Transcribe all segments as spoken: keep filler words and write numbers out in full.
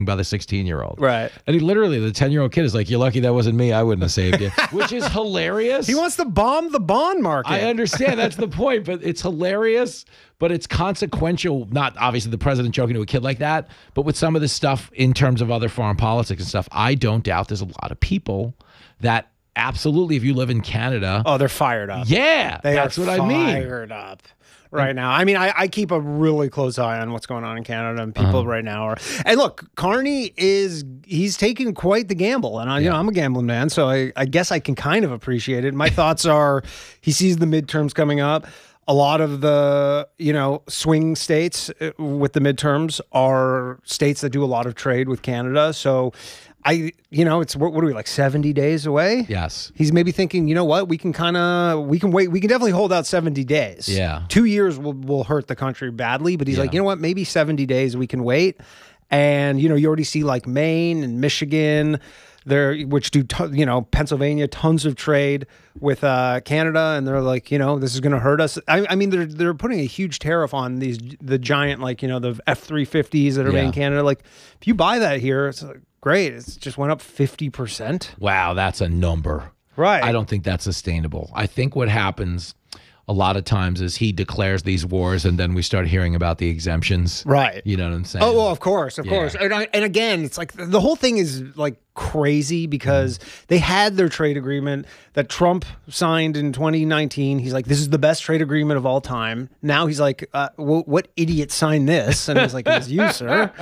by the sixteen-year-old. Right. And he literally, the ten-year-old kid is like, you're lucky that wasn't me. I wouldn't have saved you. Which is hilarious. He wants to bomb the bond market. I understand. That's the point. But it's hilarious, but it's consequential. Not obviously the president joking to a kid like that, but with some of this stuff in terms of other foreign politics and stuff, I don't doubt there's a lot of people that absolutely, if you live in Canada. Oh, they're fired up. Yeah. They that's are what I mean. Fired up. Right now. I mean, I, I keep a really close eye on what's going on in Canada, and people uh-huh. right now are. And look, Carney is, he's taking quite the gamble. And I, you yeah. know, I'm a gambling man, so I, I guess I can kind of appreciate it. My thoughts are he sees the midterms coming up. A lot of the, you know, swing states with the midterms are states that do a lot of trade with Canada. So I, you know, it's, what, what are we, like seventy days away? Yes. He's maybe thinking, you know what, we can kind of, we can wait, we can definitely hold out seventy days. Yeah. Two years will, will hurt the country badly, but he's yeah. like, you know what, maybe seventy days we can wait. And, you know, you already see like Maine and Michigan, there, which do, t- you know, Pennsylvania, tons of trade with uh, Canada, and they're like, you know, this is going to hurt us. I, I mean, they're they're putting a huge tariff on these, the giant, like, you know, the F three fifties that are yeah. made in Canada. Like, if you buy that here, it's like, great. It's just went up fifty percent. Wow, that's a number. Right. I don't think that's sustainable. I think what happens a lot of times is he declares these wars, and then we start hearing about the exemptions. Right. You know what I'm saying? Oh, well, of course, of yeah. course. And, I, and again, it's like the whole thing is like crazy because mm. they had their trade agreement that Trump signed in twenty nineteen. He's like, this is the best trade agreement of all time. Now he's like, uh, well, what idiot signed this? And he's like, it was you, sir.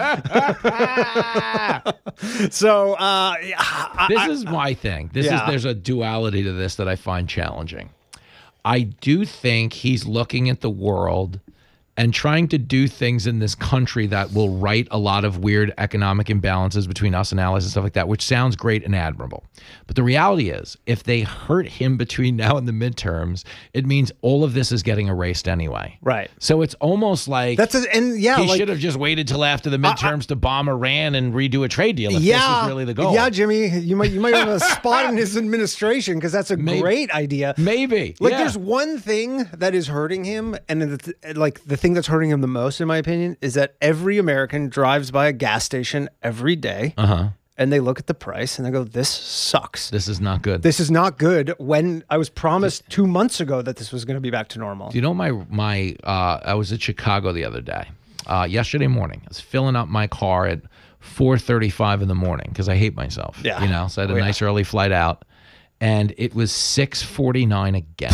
So uh, I, this I, is my thing. This yeah. is there's a duality to this that I find challenging. I do think he's looking at the world and trying to do things in this country that will right a lot of weird economic imbalances between us and allies and stuff like that, which sounds great and admirable. But the reality is, if they hurt him between now and the midterms, it means all of this is getting erased anyway. Right. So it's almost like that's a, and yeah, he like, should have just waited till after the midterms uh, to bomb Iran and redo a trade deal if yeah, this was really the goal. Yeah, Jimmy, you might you might have a spot in his administration because that's a Maybe. great idea. Maybe. Like, yeah. there's one thing that is hurting him, and the, like the thing that's hurting him the most, in my opinion, is that every American drives by a gas station every day, uh-huh. and they look at the price and they go, "This sucks. This is not good. This is not good." When I was promised two months ago that this was going to be back to normal. Do you know my my? Uh, I was at Chicago the other day, uh, yesterday morning. I was filling up my car at four thirty-five in the morning because I hate myself. Yeah, you know, so I had a oh, nice yeah. early flight out, and it was six forty-nine again.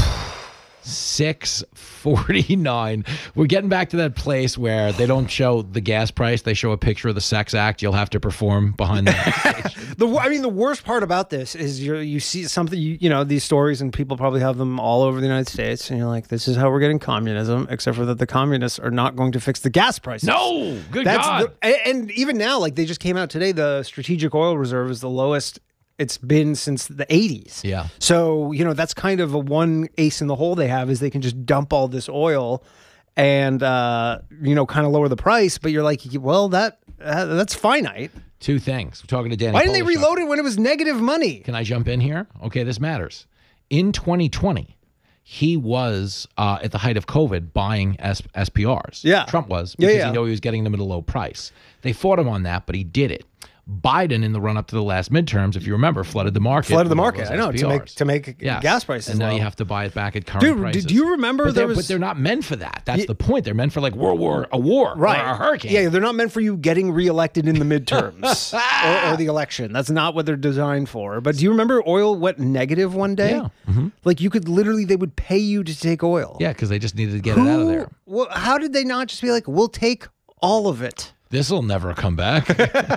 six forty-nine. We're getting back to that place where they don't show the gas price. They show a picture of the sex act you'll have to perform behind the the I mean, the worst part about this is you you see something, you, you know, these stories, and people probably have them all over the United States, and you're like, this is how we're getting communism, except for that the communists are not going to fix the gas prices. No! Good That's God! The, and, and even now, like, they just came out today, the strategic oil reserve is the lowest it's been since the eighties. Yeah. So, you know, that's kind of a one ace in the hole they have, is they can just dump all this oil and, uh, you know, kind of lower the price. But you're like, well, that uh, that's finite. Two things. We're talking to Danny Why didn't they Polishuk. reload it when it was negative money? Can I jump in here? Okay, this matters. In twenty twenty, he was, uh, at the height of COVID, buying S- SPRs. Yeah. Trump was, Yeah, because yeah. he knew he was getting them at a low price. They fought him on that, but he did it. Biden, in the run-up to the last midterms, if you remember, flooded the market. Flooded the with all market, those I know, to S P Rs. make to make Yes. gas prices And now low. you have to buy it back at current Dude, prices. did you remember but there they're, was... But they're not meant for that. That's Y- the point. They're meant for, like, World War, a war, right. or a hurricane. Yeah, they're not meant for you getting reelected in the midterms or, or the election. That's not what they're designed for. But do you remember oil went negative one day? Yeah. Mm-hmm. Like, you could literally, they would pay you to take oil. Yeah, because they just needed to get Who, it out of there. Well, how did they not just be like, we'll take all of it? This will never come back.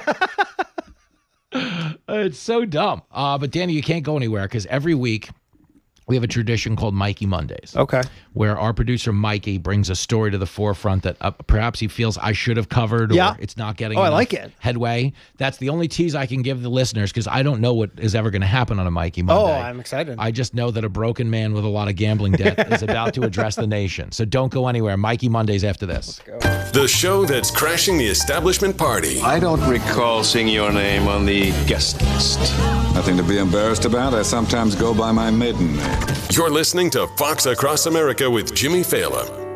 It's so dumb. Uh, but Danny, you can't go anywhere because every week we have a tradition called Mikey Mondays. Okay. Where our producer Mikey brings a story to the forefront that uh, perhaps he feels I should have covered, or Yeah. it's not getting Oh, I enough like it. headway. That's the only tease I can give the listeners because I don't know what is ever going to happen on a Mikey Monday. Oh, I'm excited. I just know that a broken man with a lot of gambling debt is about to address the nation. So don't go anywhere. Mikey Mondays after this. Let's go. The show that's crashing the establishment party. I don't recall seeing your name on the guest list. Nothing to be embarrassed about. I sometimes go by my maiden name. You're listening to Fox Across America with Jimmy Fallon.